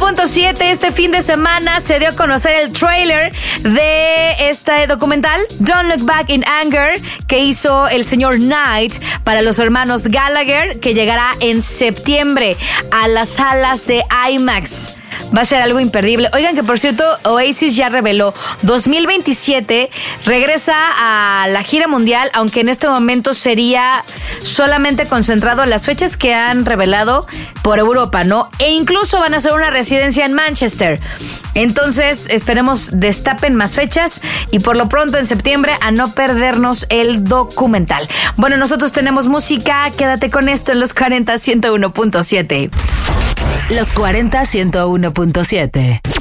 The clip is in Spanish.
101.7. Este fin de semana se dio a conocer el trailer de este documental, Don't Look Back in Anger, que hizo el señor Knight para los hermanos Gallagher, que llegará en septiembre a las salas de IMAX. Va a ser algo imperdible. Oigan que, por cierto, Oasis ya reveló 2027 regresa a la gira mundial, aunque en este momento sería solamente concentrado en las fechas que han revelado por Europa, ¿no? E incluso van a hacer una residencia en Manchester. Entonces, esperemos destapen más fechas y por lo pronto en septiembre a no perdernos el documental. Bueno, nosotros tenemos música. Quédate con esto en Los 40 101.7. Los 40 101.7.